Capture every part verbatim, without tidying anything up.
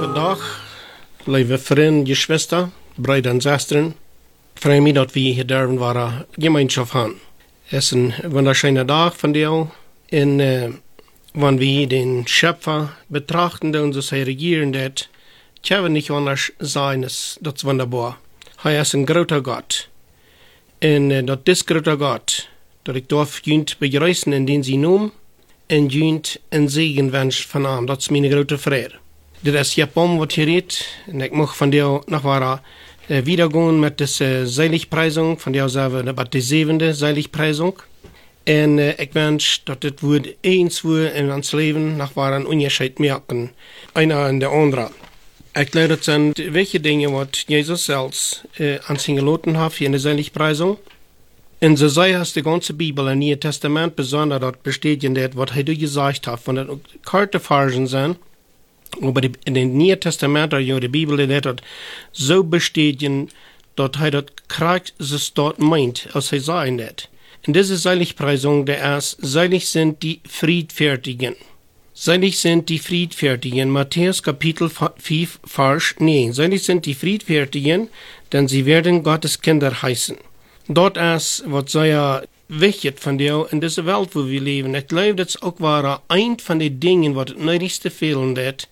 Goedendag, lieve vrienden, geschwister, broeder en zusteren. Freue mich, dass wir hier dürfen ware Gemeinschaft haben. Es ist ein wunderschöner Tag von dir. Und äh, wenn wir den Schöpfer betrachten, der uns regieren wird, können wir nicht anders sein, das ist wunderbar. Er ist ein großer Gott. Und äh, das ist ein großer Gott, dass ich darf jünt begrüßen in den sie nun und jünt ein Segen wünscht von ihm. Das ist meine große Freude. Das ist Japan, was hier redet. Und ich möchte von dir noch mal äh, wiedergehen mit der äh, Seligpreisung, von der selber die siebente Seligpreisung. Und äh, ich wünsche, dass das Wort eins wird in uns Leben nach mal einen Unterschied merken. Einer und der andere. Ich glaube, das sind welche Dinge, was Jesus selbst äh, ans Hingelaten hat für eine Seligpreisung. Und so sei es die ganze Bibel im Neuen Testament besonders dort bestätigen, was er gesagt hat, von den Kartenversen sind. Aber die, in dem Neuen Testament, ja, die Bibel, die hat so bestätigen, dass er das kriegt, es dort meint, als er sagen wird. Und diese Seligpreisung, der erst, selig sind die Friedfertigen. Selig sind die Friedfertigen. Matthäus Kapitel fünf, Vers neun. Selig sind die Friedfertigen, denn sie werden Gottes Kinder heißen. Dort ist, was sehr wichtig von dir in dieser Welt, wo wir leben. Ich glaube, das ist auch war ein von den Dingen, was das nötigste fehlen wird,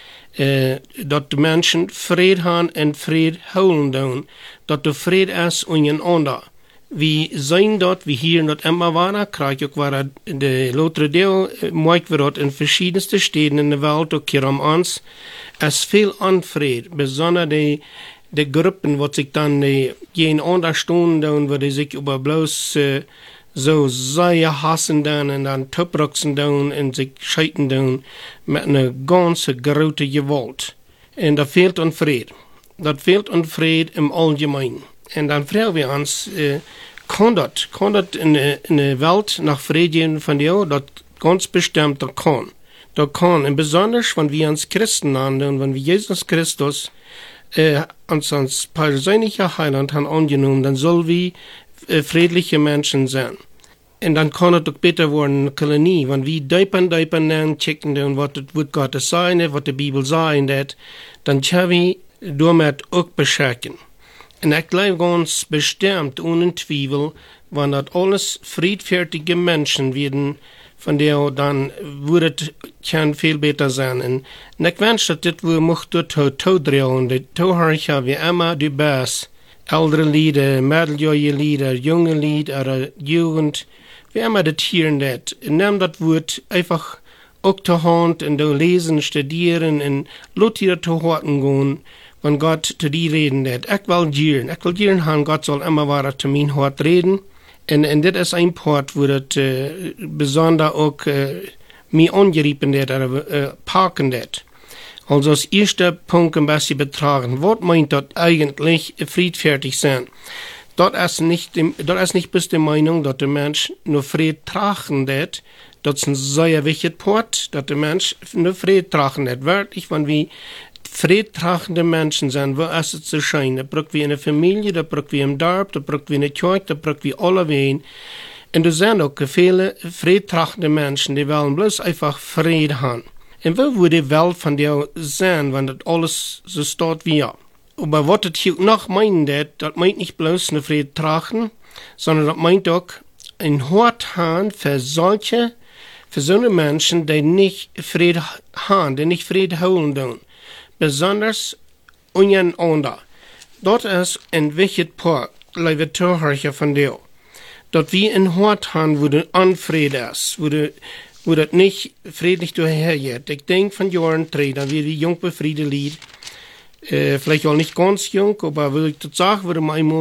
äh, dass die Menschen Frieden haben und Frieden holen tun. Dass der Frieden ist untereinander. Wir sehen dort, wie hier dort immer war, krieg ich war der lotre Deel, merken wir dort in verschiedensten Städten in der Welt, auch hier am uns, es viel Unfried, besonders die die Gruppen, die sich dann äh, gehen unterstunden, wo die sich über bloß äh, so sehr hassen dann und dann topruxen dann und sich scheiten dann mit einer ganz großen Gewalt. Und da fehlt an Fried. Das fehlt an Fried im Allgemeinen. Und dann fragen wir uns, äh, kann das, kann das in, in der Welt nach Frieden von dir, das ganz bestimmt das kann. Das kann, und besonders, wenn wir uns Christen handeln, wenn wir Jesus Christus äh, uns als persönlicher Heiland haben angenommen, dann soll wir äh, friedliche Menschen sein. Und dann kann es doch besser werden, eine Kolonie, wenn wir deipen, deipen, dann checken, und was wird Gott sein, was die Bibel sagen wird, dann können wir damit auch beschäftigen. Und ich glaube ganz bestimmt, ohne Zweifel, wenn das alles friedfertige Menschen werden, von der dann würde es kann viel besser sein. Und ich wünsche, dass das wir möchten todrehen, die Tohörcher wie immer die Bass, ältere Lieder, mitteljährige Lieder, junge Lieder, oder Jugend, wie immer das hier und das. Nimm das Wort einfach auch zur Hand und du lesen, studieren und lass dir zu Horten gehen, wenn Gott zu dir reden wird. Ich will gieren, ich will gieren haben, Gott soll immer weiter zu mein Hort reden. Und, und das ist ein Part, wo das äh, besonders auch äh, mich angeriefen wird, oder äh, parken wird. Also als erster Punkt ein bisschen betragen. Was meint das eigentlich friedfertig sein? Dort ist nicht, dort ist nicht bis die Meinung, dass der Mensch nur Fried tragen wird. Das ist ein sehr wichtiger Part, dass der Mensch nur Fried tragen wird. Wirklich, wenn wir friedtragende Menschen sind, wo ist es zu scheinen? Da brauchen wir eine Familie, da brauchen wir im Dorf, da brauchen wir eine Kirche, da brauchen wir alle wen. Und da sind auch viele friedtragende Menschen, die wollen bloß einfach Frieden haben. Und wo würde die Welt von dir sein, wenn das alles so steht wie ja? Aber was das hier noch meint, das meint nicht bloß eine Frieden tragen, sondern das meint auch ein Hort haben für solche, für so eine Menschen, die nicht Frieden haben, die nicht Frieden holen tun. Besonders untereinander. Dort ist ein wichtiger Punkt, liebe Zuhörer von dir, dass wir ein Hort haben, wo der Unfried ist, wo, de, wo das nicht friedlich dahergeht. Ich denke von Jahren drei, da wir die Jungbefriede Lied, äh, vielleicht auch nicht ganz jung, aber will ich das sagen, würde man einmal